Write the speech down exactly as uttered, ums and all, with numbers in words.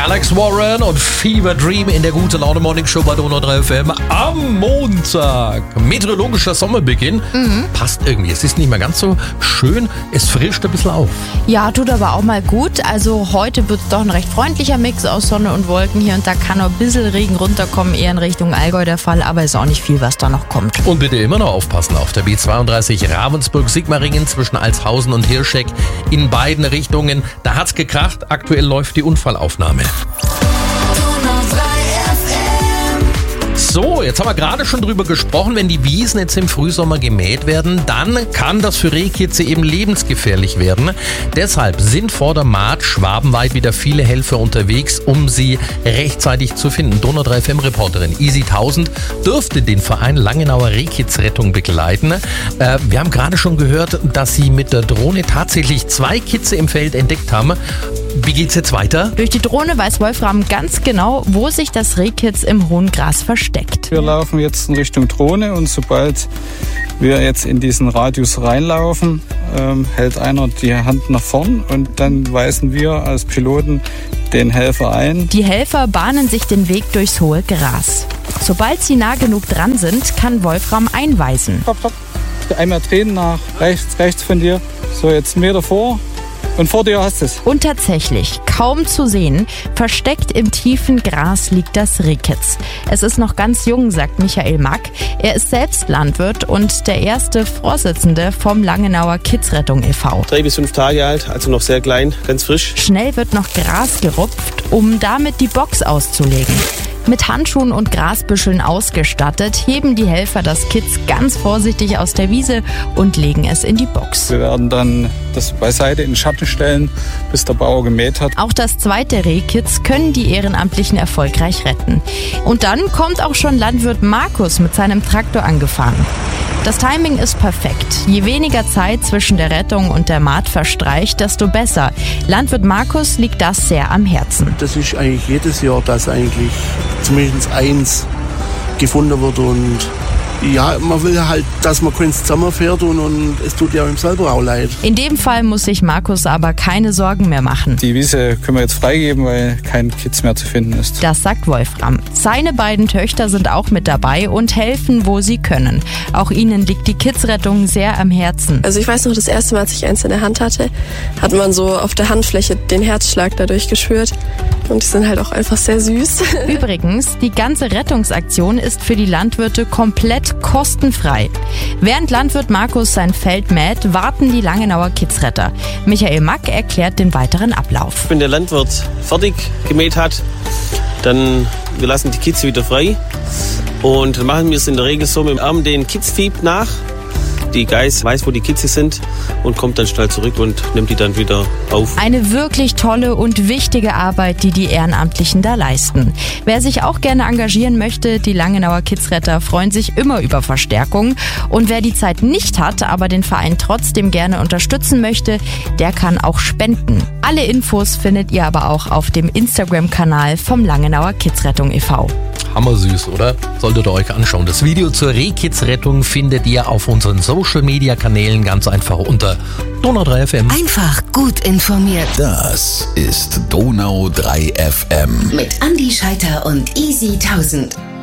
Alex Warren und Fever Dream in der Gute Laune Morning Show bei Donau drei F M am Montag. Meteorologischer Sommerbeginn. Mhm. Passt irgendwie. Es ist nicht mehr ganz so schön. Es frischt ein bisschen auf. Ja, tut aber auch mal gut. Also heute wird es doch ein recht freundlicher Mix aus Sonne und Wolken. Hier und da kann noch ein bisschen Regen runterkommen, eher in Richtung Allgäu der Fall. Aber ist auch nicht viel, was da noch kommt. Und bitte immer noch aufpassen auf der B zweiunddreißig Ravensburg-Sigmaringen zwischen Altshausen und Hirscheck in beiden Richtungen. Da hat's gekracht. Aktuell läuft die Unfallaufnahme. So, jetzt haben wir gerade schon drüber gesprochen, wenn die Wiesen jetzt im Frühsommer gemäht werden, dann kann das für Rehkitze eben lebensgefährlich werden. Deshalb sind vor der Maat schwabenweit wieder viele Helfer unterwegs, um sie rechtzeitig zu finden. Donau drei F M-Reporterin Easy tausend dürfte den Verein Langenauer Rehkitzrettung begleiten. Äh, wir haben gerade schon gehört, dass sie mit der Drohne tatsächlich zwei Kitze im Feld entdeckt haben. Wie geht's jetzt weiter? Durch die Drohne weiß Wolfram ganz genau, wo sich das Rehkitz im hohen Gras versteckt. Wir laufen jetzt in Richtung Drohne und sobald wir jetzt in diesen Radius reinlaufen, ähm, hält einer die Hand nach vorn und dann weisen wir als Piloten den Helfer ein. Die Helfer bahnen sich den Weg durchs hohe Gras. Sobald sie nah genug dran sind, kann Wolfram einweisen. Stopp, stopp. Einmal drehen nach rechts, rechts von dir. So, jetzt einen Meter vor. Und vor dir hast du es. Und tatsächlich, kaum zu sehen, versteckt im tiefen Gras liegt das Rehkitz. Es ist noch ganz jung, sagt Michael Mack. Er ist selbst Landwirt und der erste Vorsitzende vom Langenauer Kitzrettung e V Drei bis fünf Tage alt, also noch sehr klein, ganz frisch. Schnell wird noch Gras gerupft, um damit die Box auszulegen. Mit Handschuhen und Grasbüscheln ausgestattet, heben die Helfer das Kitz ganz vorsichtig aus der Wiese und legen es in die Box. Wir werden dann das beiseite in den Schatten stellen, bis der Bauer gemäht hat. Auch das zweite Rehkitz können die Ehrenamtlichen erfolgreich retten. Und dann kommt auch schon Landwirt Markus mit seinem Traktor angefahren. Das Timing ist perfekt. Je weniger Zeit zwischen der Rettung und der Maat verstreicht, desto besser. Landwirt Markus liegt das sehr am Herzen. Das ist eigentlich jedes Jahr, dass eigentlich zumindest eins gefunden wird und ja, man will halt, dass man keins zusammenfährt und, und es tut ja ihm selber auch leid. In dem Fall muss sich Markus aber keine Sorgen mehr machen. Die Wiese können wir jetzt freigeben, weil kein Kitz mehr zu finden ist. Das sagt Wolfram. Seine beiden Töchter sind auch mit dabei und helfen, wo sie können. Auch ihnen liegt die Kitzrettung sehr am Herzen. Also ich weiß noch, das erste Mal, als ich eins in der Hand hatte, hat man so auf der Handfläche den Herzschlag dadurch gespürt. Und die sind halt auch einfach sehr süß. Übrigens, die ganze Rettungsaktion ist für die Landwirte komplett kostenfrei. Während Landwirt Markus sein Feld mäht, warten die Langenauer Kitzretter. Michael Mack erklärt den weiteren Ablauf. Wenn der Landwirt fertig gemäht hat, dann wir lassen die Kitze wieder frei. Und dann machen wir es in der Regel so mit dem Arm den Kitzdieb nach. Die Geiß weiß, wo die Kitze sind und kommt dann schnell zurück und nimmt die dann wieder auf. Eine wirklich tolle und wichtige Arbeit, die die Ehrenamtlichen da leisten. Wer sich auch gerne engagieren möchte, die Langenauer Kitzretter freuen sich immer über Verstärkung. Und wer die Zeit nicht hat, aber den Verein trotzdem gerne unterstützen möchte, der kann auch spenden. Alle Infos findet ihr aber auch auf dem Instagram-Kanal vom Langenauer Kitzrettung e V Hammersüß, oder? Solltet ihr euch anschauen. Das Video zur Rehkitzrettung findet ihr auf unseren Social-Media-Kanälen ganz einfach unter Donau drei F M. Einfach gut informiert. Das ist Donau drei F M. Mit Andi Scheiter und Easy tausend.